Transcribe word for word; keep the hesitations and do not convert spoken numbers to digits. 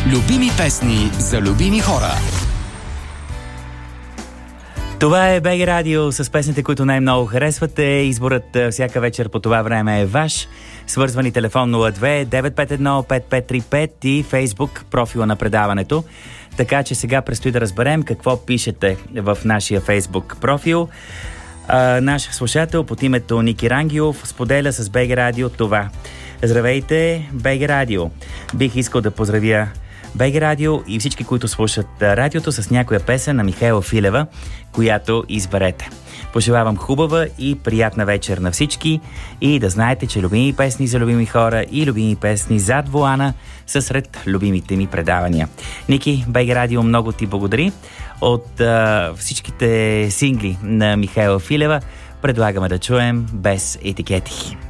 Любими песни за любими хора. Това е БГ Радио с песните, които най-много харесвате. Изборът всяка вечер по това време е ваш. Свързвани телефон нула две девет пет едно пет пет три пет и Фейсбук профила на предаването. Така че сега предстои да разберем какво пишете в нашия Фейсбук профил. А, наш слушател под името Ники Рангелов споделя с БГ Радио това. Здравейте, БГ Радио! Бих искал да поздравя БГ Радио и всички, които слушат радиото с някоя песен на Михаела Филева, която изберете. Пожелавам хубава и приятна вечер на всички и да знаете, че любими песни за любими хора и любими песни зад волана са сред любимите ми предавания. Ники, БГ Радио много ти благодари. От а, всичките сингли на Михаела Филева предлагаме да чуем Без етикети.